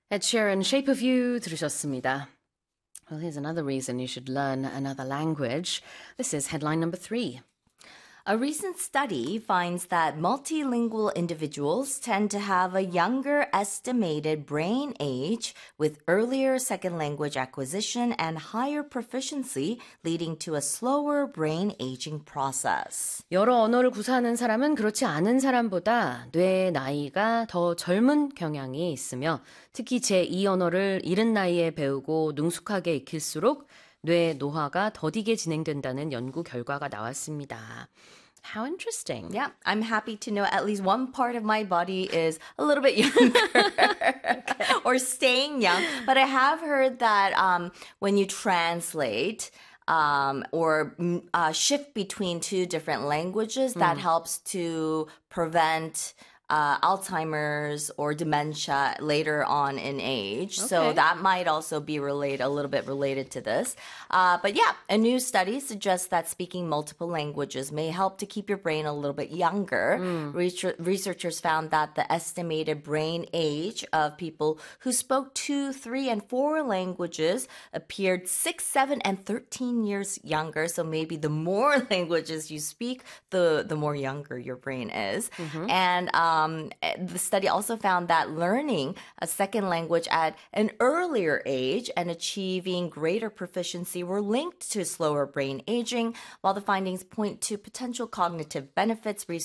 Ed Sheeran, Shape of You 들으셨습니다. Well, here's another reason you should learn another language. This is headline number 3. A recent study finds that multilingual individuals tend to have a younger estimated brain age with earlier second language acquisition and higher proficiency, leading to a slower brain aging process. 여러 언어를 구사하는 사람은 그렇지 않은 사람보다 뇌의 나이가 더 젊은 경향이 있으며 특히 제2 언어를 이른 나이에 배우고 능숙하게 익힐수록 뇌 노화가 더디게 진행된다는 연구 결과가 나왔습니다. How interesting. Yeah, I'm happy to know at least one part of my body is a little bit younger or staying young. But I have heard that when you translate or shift between two different languages, that helps to prevent Alzheimer's or dementia later on in age. Okay. So that might also be a little bit related to this. But yeah, a new study suggests that speaking multiple languages may help to keep your brain a little bit younger. Researchers found that the estimated brain age of people who spoke 2, 3, and 4 languages appeared 6, 7, and 13 years younger. So maybe the more languages you speak, the more younger your brain is. And the study also found that learning a second language at an earlier age and achieving greater proficiency were linked to slower brain aging. While the findings point to potential cognitive benefits,